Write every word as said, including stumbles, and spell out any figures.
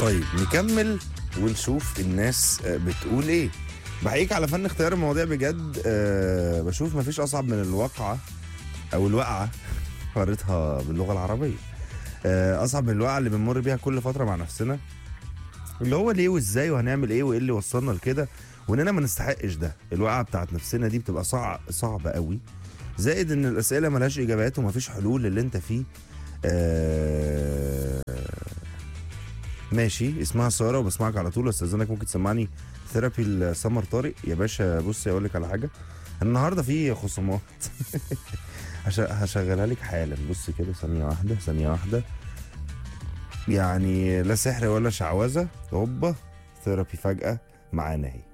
طيب نكمل ونشوف الناس آه، بتقول ايه. بحييك على فن اختيار المواضيع بجد. أه بشوف مفيش اصعب من الواقعه او الوقعه قريتها باللغه العربيه. أه اصعب من الوقعه اللي بنمر بيها كل فتره مع نفسنا، اللي هو ليه وازاي وهنعمل ايه وايه اللي وصلنا لكده، واننا ما نستحقش ده. الوقعه بتاعت نفسنا دي بتبقى صعب صعبه قوي، زائد ان الاسئله ملهاش اجابات ومفيش حلول للي انت فيه. أه ماشي. اسمها ساره وبسمعك على طول. استاذنك ممكن تسمعني ثيرابي لسمر طارق يا باشا؟ بصي اقول لك على حاجه، النهارده في خصومات هش- هشغلها لك حالا. بص كده، ثانيه واحده ثانيه واحده. يعني لا سحر ولا شعوذه، هوبا ثيرابي فجاه معانا اهي.